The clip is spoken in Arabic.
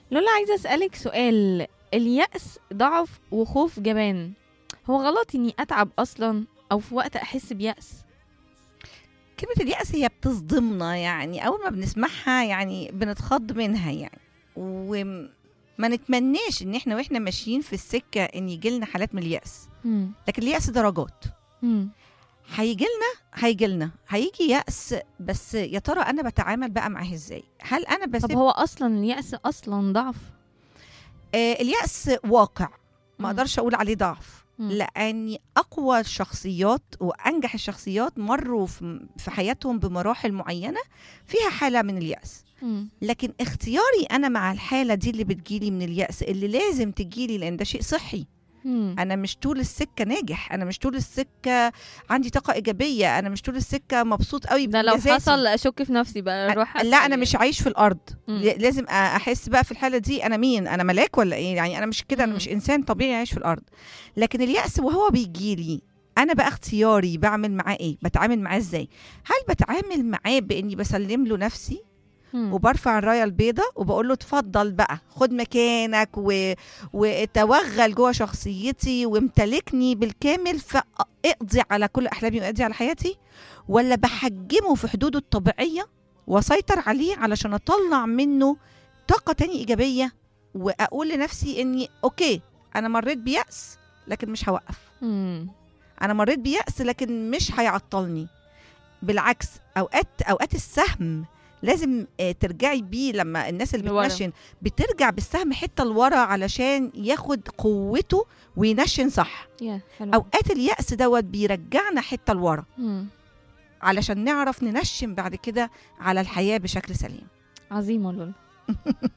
لولا، عايزة أسألك سؤال. اليأس ضعف وخوف جبان، هو غلط إني أتعب أصلا أو في وقت أحس بيأس؟ كلمة اليأس هي بتصدمنا، يعني أول ما بنسمعها يعني بنتخض منها يعني، وما نتمناش إن احنا واحنا ماشيين في السكة إن يجيلنا حالات من اليأس. مم. لكن اليأس درجات. مم. هيجيلنا هيجي يأس، بس يا ترى أنا بتعامل بقى معاه إزاي؟ هل أنا طب بسيب؟ هو أصلا اليأس أصلا ضعف؟ اليأس واقع، ما مم. أقدرش أقول عليه ضعف. مم. لأني أقوى الشخصيات وأنجح الشخصيات مروا في حياتهم بمراحل معينة فيها حالة من اليأس. مم. لكن اختياري أنا مع الحالة دي اللي بتجيلي من اليأس، اللي لازم تجيلي لأن ده شيء صحي. مم. أنا مش طول السكة ناجح، أنا مش طول السكة عندي طاقة إيجابية، أنا مش طول السكة مبسوط قوي ده لو بذاتي. حصل أشك في نفسي بقى، أروح لا، أسأل أنا مش يعني. عايش في الأرض. مم. لازم أحس بقى في الحالة دي أنا مين؟ أنا ملاك ولا إيه؟ يعني أنا مش كده، أنا مم. مش إنسان طبيعي عايش في الأرض. لكن اليأس وهو بيجيلي، أنا بقى اختياري بعمل معاه إيه؟ بتعامل معاه إزاي؟ هل بتعامل معاه بإني بسلم له نفسي مم. وبرفع الرايه البيضاء وبقول له اتفضل بقى خد مكانك وتوغل جوه شخصيتي وامتلكني بالكامل، فاقضي على كل احلامي واقضي على حياتي؟ ولا بحجمه في حدوده الطبيعيه واسيطر عليه علشان اطلع منه طاقه تانية ايجابيه، واقول لنفسي اني اوكي، انا مريت بيأس لكن مش هوقف. مم. انا مريت بيأس لكن مش هيعطلني. بالعكس، اوقات السهم لازم ترجعي بيه. لما الناس اللي لورا. بتنشن بترجع بالسهم حته لورا علشان ياخد قوته وينشن صح. يا حلو. اوقات اليأس دوت بيرجعنا حته لورا مم. علشان نعرف ننشن بعد كده على الحياه بشكل سليم. عظيمة لولا.